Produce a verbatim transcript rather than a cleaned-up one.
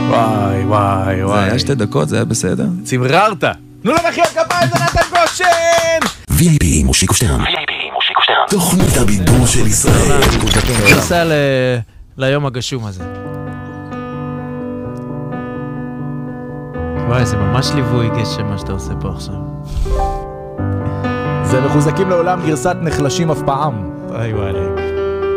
וואי, וואי, זה וואי. היה שתי דקות, זה היה בסדר. צמררת. תנו למחיאות כפיים, זה נתן גושן! וי איי פי עם מושיקו שטרן. וי איי פי עם מושיקו שטרן. תוכנית הבידור של ישראל. נוסע ליום הגשום הזה. וואי, זה ממש ליווי גשם מה שאתה עושה פה עכשיו. זה מחוזקים לעולם גרסת נחלשים אף פעם. וואי וואי.